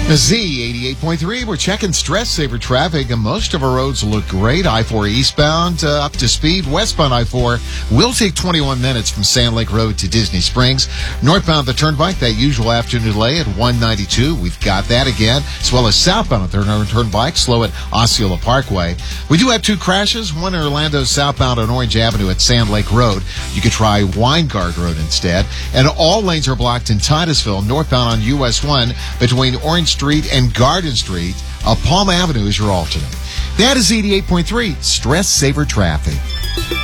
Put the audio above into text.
Z 88.3, we're checking stress saver traffic, and most of our roads look great. I-4 eastbound up to speed. Westbound I-4 will take 21 minutes from Sand Lake Road to Disney Springs. Northbound the Turnpike, that usual afternoon delay at 192. We've got that again, as well as southbound the Turnpike, slow at Osceola Parkway. We do have two crashes, one in Orlando southbound on Orange Avenue at Sand Lake Road. You could try Weingard Road instead. And all lanes are blocked in Titusville, northbound on US 1 between Orange Street and Garden Street. Palm Avenue is your alternate. That is 88.3 Stress Saver Traffic.